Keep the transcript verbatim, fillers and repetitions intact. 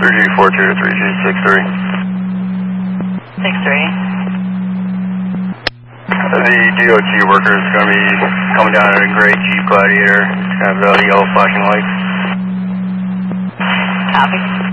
three G four two to three G six three. six three. The D O T worker is going to be coming down in a gray Jeep Gladiator. It's going to have the yellow flashing lights. Copy.